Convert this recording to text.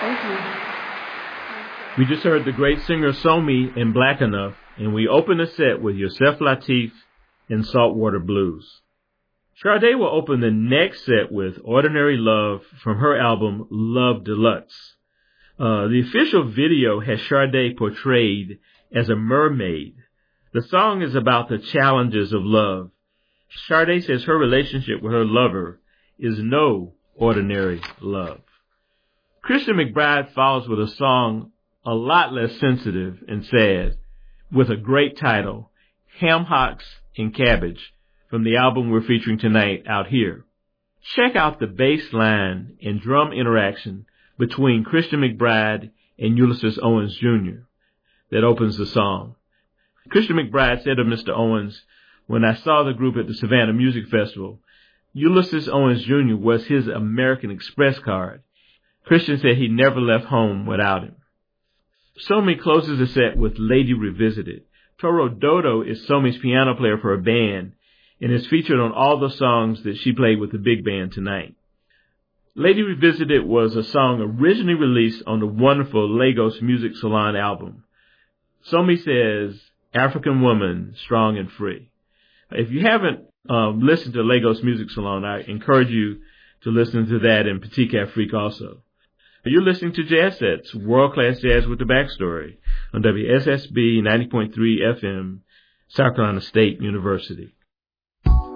Thank you. We just heard the great singer Somi in Black Enough, and we opened the set with Yusef Lateef in Saltwater Blues. Sade will open the next set with Ordinary Love from her album Love Deluxe. The official video has Sade portrayed as a mermaid. The song is about the challenges of love. Sade says her relationship with her lover is no ordinary love. Christian McBride follows with a song a lot less sensitive and sad, with a great title, Ham Hocks and Cabbage, from the album we're featuring tonight, Out Here. Check out the bass line and drum interaction between Christian McBride and Ulysses Owens Jr. that opens the song. Christian McBride said of Mr. Owens, "When I saw the group at the Savannah Music Festival, Ulysses Owens Jr. was his American Express card. Christian said he never left home without him." Somi closes the set with Lady Revisited. Toro Dodo is Somi's piano player for her band and is featured on all the songs that she played with the big band tonight. Lady Revisited was a song originally released on the wonderful Lagos Music Salon album. Somi says, African woman, strong and free. If you haven't listened to Lagos Music Salon, I encourage you to listen to that in Petite Afrique also. You're listening to Jazz Sets, world-class jazz with the backstory on WSSB 90.3 FM, South Carolina State University.